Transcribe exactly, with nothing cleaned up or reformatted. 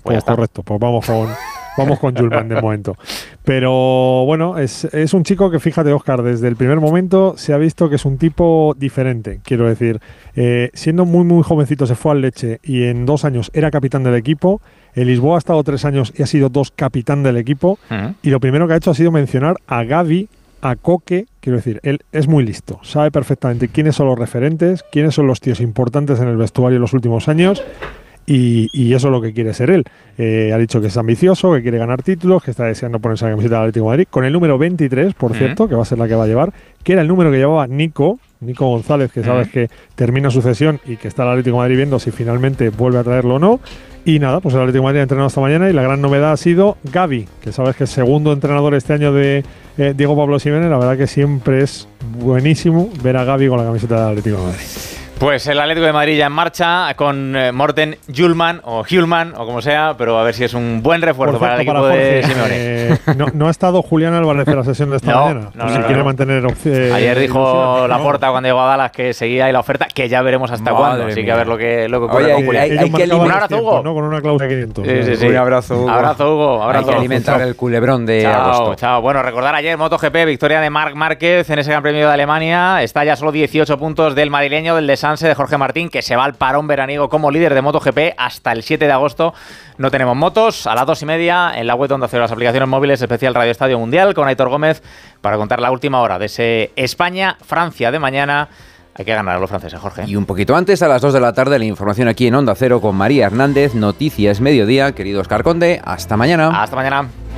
Pues, pues correcto, pues vamos con, vamos con Julman de momento. Pero bueno, es, es un chico que, fíjate, Óscar, desde el primer momento se ha visto que es un tipo diferente. Quiero decir, eh, siendo muy, muy jovencito se fue al Lecce y en dos años era capitán del equipo. El Lisboa ha estado tres años y ha sido dos capitán del equipo. Uh-huh. Y lo primero que ha hecho ha sido mencionar a Gavi, a Koke. Quiero decir, él es muy listo, sabe perfectamente quiénes son los referentes, quiénes son los tíos importantes en el vestuario en los últimos años. Y, y eso es lo que quiere ser él. Eh, ha dicho que es ambicioso, que quiere ganar títulos, que está deseando ponerse la camiseta del Atlético de Madrid, con el número veintitrés, por uh-huh. cierto, que va a ser la que va a llevar, que era el número que llevaba Nico, Nico González, que uh-huh. sabes que termina su cesión y que está el Atlético de Madrid viendo si finalmente vuelve a traerlo o no. Y nada, pues el Atlético de Madrid ha entrenado esta mañana y la gran novedad ha sido Gavi, que sabes que es segundo entrenador este año de eh, Diego Pablo Simeone. La verdad que siempre es buenísimo ver a Gavi con la camiseta del Atlético de Madrid. Pues el Atlético de Madrid ya en marcha con eh, Morten Hjulman o Hjulman o como sea, pero a ver si es un buen refuerzo cierto, para el equipo para Jorge, de Simeone. Eh, no, no ha estado Julián Álvarez en la sesión de esta no, mañana. No, si no, quiere no. mantener opción. Ayer dijo Laporta no. cuando llegó a Dallas que seguía ahí la oferta, que ya veremos hasta Madre cuándo. Así mía. que a ver lo que, lo que ocurre Oye, con Julián. Hay, hay, hay que un abrazo, Hugo. ¿no? Con una cláusula de quinientos. Sí, sí, sí. Un abrazo, Hugo. Abrazo, Hugo. Abrazo. Hay que alimentar chao. el culebrón de chao, agosto. Chao, bueno, recordar ayer MotoGP, victoria de Marc Márquez en ese Gran Premio de Alemania. Está ya solo dieciocho puntos del madrileño, del de Sanse, de Jorge Martín, que se va al parón veraniego como líder de MotoGP hasta el siete de agosto. No tenemos motos. A las dos y media en la web donde hacer las aplicaciones móviles, especial Radio Estadio Mundial con Aitor Gómez para contar la última hora de ese España-Francia de mañana. Hay que ganar a los franceses, Jorge. Y un poquito antes, a las dos de la tarde, la información aquí en Onda Cero con María Hernández. Noticias Mediodía. Querido Óscar Conde, hasta mañana. Hasta mañana.